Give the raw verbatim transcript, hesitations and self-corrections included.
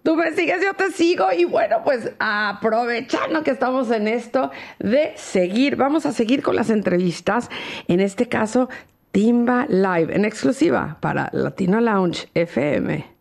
Tú me sigues, yo te sigo. Y bueno, pues aprovechando que estamos en esto de seguir, vamos a seguir con las entrevistas. En este caso, Timba Live, en exclusiva para Latino Lounge F M.